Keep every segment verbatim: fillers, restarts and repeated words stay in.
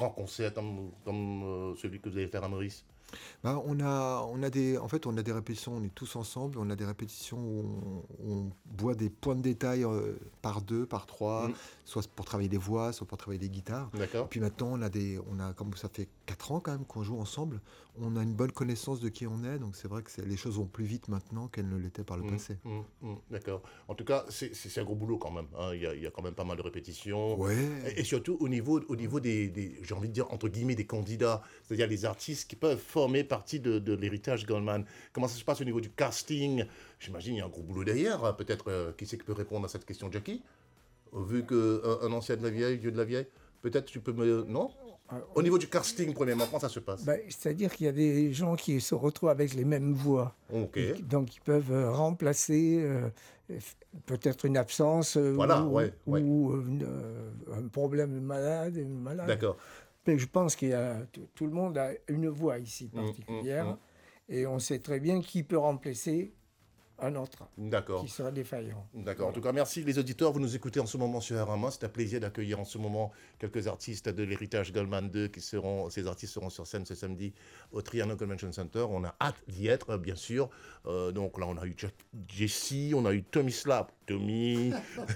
grands concerts comme, comme euh, celui que vous allez faire à Maurice? Bah, on a, on a des, en fait, on a des répétitions, on est tous ensemble, on a des répétitions où on, on boit des points de détail euh, par deux, par trois, Mm. soit pour travailler les voix, soit pour travailler les guitares. Et D'accord. puis maintenant, on a des, on a, comme ça fait quatre ans quand même qu'on joue ensemble, on a une bonne connaissance de qui on est, donc c'est vrai que c'est, les choses vont plus vite maintenant qu'elles ne l'étaient par le Mm, passé. mm, mm, d'accord. En tout cas, c'est, c'est, c'est un gros boulot quand même, hein. Il y a, il y a quand même pas mal de répétitions. Ouais. Et, et surtout au niveau, au niveau des, des, j'ai envie de dire, entre guillemets, des candidats, c'est-à-dire les artistes qui peuvent former partie de, de l'héritage Goldman. Comment ça se passe au niveau du casting? J'imagine il y a un gros boulot derrière. Hein. Peut-être, euh, qui c'est qui peut répondre à cette question, Jackie? Vu qu'un un ancien de la vieille, vieux de la vieille, peut-être tu peux me... Non? Au niveau du casting, premièrement, comment ça se passe? Bah, c'est-à-dire qu'il y a des gens qui se retrouvent avec les mêmes voix. Ok. Et qui- donc, ils peuvent euh, remplacer euh, f- peut-être une absence euh, Voilà, ou, ouais, ouais. ou, euh, une, euh, un problème malade. Une malade. D'accord. Mais je pense que tout le monde a une voix ici Mm, particulière. mm, mm. Et on sait très bien qui peut remplacer un autre D'accord. qui sera défaillant. D'accord. En tout cas, merci les auditeurs. Vous nous écoutez en ce moment sur R M A. C'est un plaisir d'accueillir en ce moment quelques artistes de l'héritage Goldman deux qui seront, ces artistes seront sur scène ce samedi au Trianon Convention Center. On a hâte d'y être, bien sûr. Euh, donc là, on a eu Jack- Jessie, on a eu Tommy Slap. Tommy.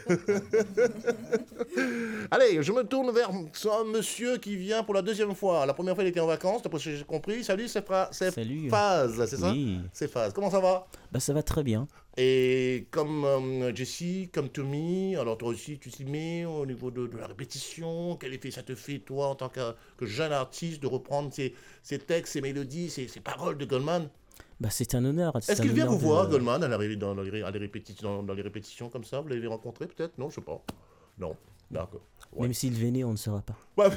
Allez, je me tourne vers un monsieur qui vient pour la deuxième fois. La première fois, il était en vacances, d'après ce que j'ai compris. Salut, c'est, Fra- c'est Salut. Faz, c'est ça? Oui. C'est Faz. Comment ça va? Bah ça va très bien. Et comme euh, Jessie, comme Tommy, alors toi aussi tu t'y mets au niveau de, de la répétition, quel effet ça te fait toi en tant que, que jeune artiste de reprendre ces, ces textes, ces mélodies, ces, ces paroles de Goldman? Bah c'est un honneur. c'est Est-ce un qu'il vient honneur vous de- voir Goldman à, la, ré- dans, dans les, ré- à les répétitions, dans les répétitions comme ça? Vous l'avez rencontré peut-être? Non, je sais pas. Non, d'accord. Ouais. Même s'il venait, on ne saura pas. Ouais.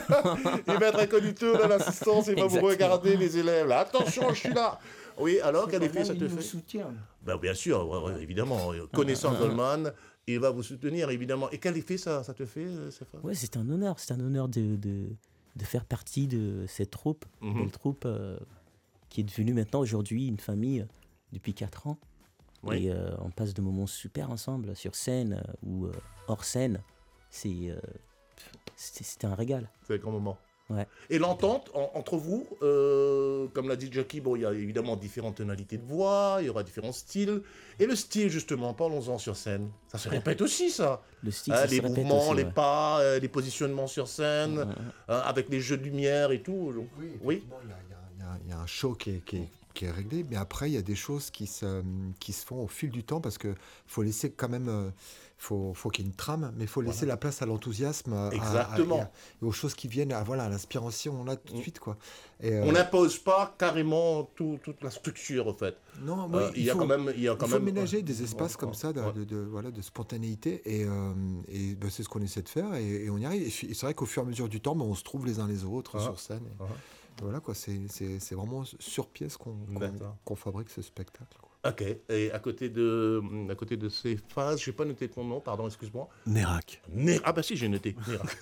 Il va être incognito dans l'assistance, il va vous Exactement. regarder les élèves là. Attention, je suis là. Oui, alors quel effet ça Il te nous fait? soutient. Ben, bien sûr, ouais, ouais, évidemment. Connaissant Goldman, il va vous soutenir, évidemment. Et quel effet ça, ça te fait, euh, Stéphane? Ouais, c'est un honneur. C'est un honneur de, de, de faire partie de cette troupe, Mhm. belle troupe euh, qui est devenue maintenant aujourd'hui une famille euh, depuis quatre ans. Oui. Et euh, on passe de moments super ensemble sur scène euh, ou euh, hors scène. C'est, euh, c'est- c'était un régal. C'est un grand moment. Ouais. Et l'entente en- entre vous, euh, comme l'a dit Jackie, bon, il y a évidemment différentes tonalités de voix, il y aura différents styles. Et le style, justement, parlons-en sur scène. Ça se répète aussi, ça. Le style, Hein, ça les se répète mouvements, aussi, les ouais. pas, euh, les positionnements sur scène, Ouais. hein, avec les jeux de lumière et tout. Donc, Oui, oui. effectivement, il y a- il y a- il y a- il y a un show qui est, qui est- qui est réglé, mais après, il y a des choses qui se, qui se font au fil du temps parce qu'il faut laisser quand même, euh, faut, faut qu'il y ait une trame, mais il faut laisser la place à l'enthousiasme, à- à- Exactement. à- et aux choses qui viennent, à, voilà, à l'inspiration, là, tout de Mm. suite, quoi. Et, euh, On n'impose pas carrément tout- toute la structure, en fait. non, Euh, oui, il y a faut- quand même... Il y a quand il faut même, ménager des espaces Ouais, comme ouais, ça, de, ouais. de- de- voilà, de spontanéité, et, euh, et ben, c'est ce qu'on essaie de faire, et, et on y arrive. Et fi- et c'est vrai qu'au fur et à mesure du temps, ben, on se trouve les uns les autres Ah, sur scène. Et, ah. et voilà, quoi, c'est, c'est, c'est vraiment sur pièce qu'on, qu'on, D'accord. qu'on fabrique ce spectacle, quoi. Ok. Et à côté de, à côté de ces phases, je n'ai pas noté ton nom, pardon, excuse-moi. Nérac. Né- Ah bah si, j'ai noté. Nérac.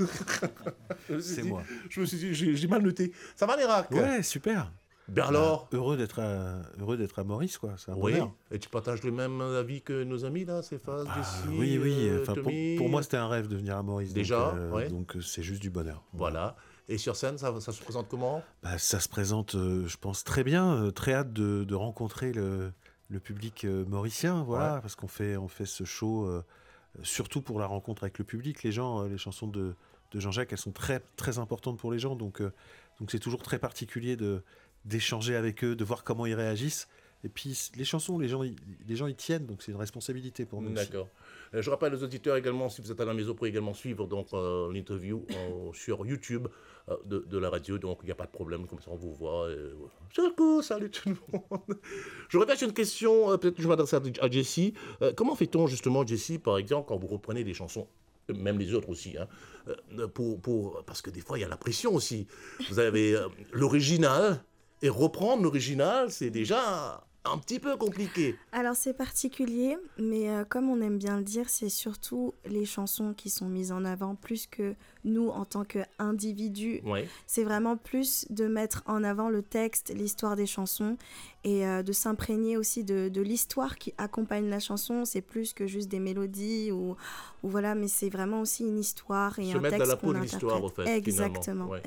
Je me suis C'est dit- moi. Je me suis dit, j'ai, j'ai mal noté. Ça va, Nérac? Ouais, super. Ben alors? Bah, heureux d'être à, heureux d'être à Maurice, quoi. C'est un Oui. bonheur. Et tu partages le même avis que nos amis, là, ces phases, Ah, Jessie, oui, oui. euh, Enfin, pour, Tommy? pour moi, c'était un rêve de venir à Maurice. Déjà, donc, euh, ouais. donc euh, c'est juste du bonheur. Voilà. Et sur scène, ça, ça se présente comment? Bah, ça se présente, euh, je pense, très bien. euh, très hâte de, de rencontrer le, le public euh, mauricien, voilà, Ouais. parce qu'on fait, on fait ce show euh, surtout pour la rencontre avec le public. Les gens, euh, les chansons de, de Jean-Jacques, elles sont très, très importantes pour les gens, donc, euh, donc c'est toujours très particulier de, d'échanger avec eux, de voir comment ils réagissent. Et puis les chansons, les gens, y- les gens y tiennent, donc c'est une responsabilité pour nous. aussi. D'accord. Euh, je rappelle aux auditeurs également, si vous êtes à la maison, vous pouvez également suivre donc, euh, l'interview euh, sur YouTube euh, de, de la radio. Donc, il n'y a pas de problème, comme ça on vous voit. Et, voilà. Coucou, salut tout le monde. Je répète une question, euh, peut-être que je m'adresse à, à Jessie. Euh, comment fait-on justement, Jessie, par exemple, quand vous reprenez des chansons, euh, même les autres aussi, hein, euh, pour, pour, parce que des fois, il y a la pression aussi. Vous avez euh, l'original, et reprendre l'original, c'est déjà un petit peu compliqué. Alors c'est particulier, mais euh, comme on aime bien le dire, c'est surtout les chansons qui sont mises en avant plus que nous en tant qu'individus. Ouais. C'est vraiment plus de mettre en avant le texte, l'histoire des chansons et euh, de s'imprégner aussi de, de l'histoire qui accompagne la chanson. C'est plus que juste des mélodies ou, ou voilà, mais c'est vraiment aussi une histoire et Se un mettre texte dans la peau qu'on de l'histoire, interprète. au fait, Exactement, finalement. Ouais.